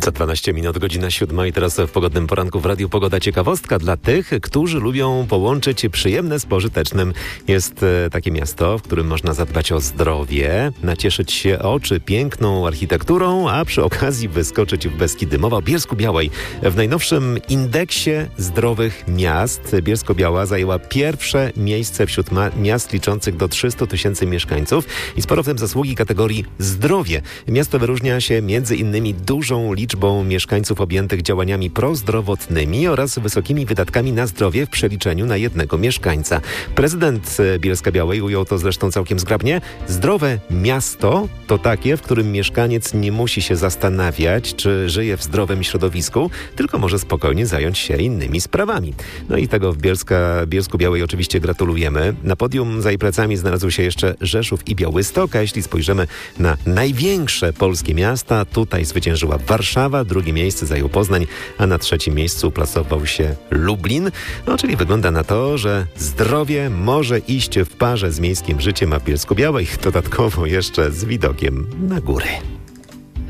Za 12 minut, godzina 7 i teraz w pogodnym poranku w Radiu Pogoda ciekawostka dla tych, którzy lubią połączyć przyjemne z pożytecznym. Jest takie miasto, w którym można zadbać o zdrowie, nacieszyć się oczy piękną architekturą, a przy okazji wyskoczyć w Beskidy. Mowa o Bielsku-Białej. W najnowszym indeksie zdrowych miast Bielsko-Biała zajęła pierwsze miejsce wśród miast liczących do 300 tysięcy mieszkańców i sporo w tym zasługi kategorii zdrowie. Miasto wyróżnia się między innymi dużą liczbą mieszkańców objętych działaniami prozdrowotnymi oraz wysokimi wydatkami na zdrowie w przeliczeniu na jednego mieszkańca. Prezydent Bielska-Białej ujął to zresztą całkiem zgrabnie. Zdrowe miasto to takie, w którym mieszkaniec nie musi się zastanawiać, czy żyje w zdrowym środowisku, tylko może spokojnie zająć się innymi sprawami. No i tego w Bielsku-Białej oczywiście gratulujemy. Na podium za jej plecami znalazł się jeszcze Rzeszów i Białystok, a jeśli spojrzymy na największe polskie miasta, tutaj zwyciężyła Warszawa, drugie miejsce zajął Poznań, a na trzecim miejscu plasował się Lublin. No, czyli wygląda na to, że zdrowie może iść w parze z miejskim życiem, a w Bielsku-Białej dodatkowo jeszcze z widokiem na góry.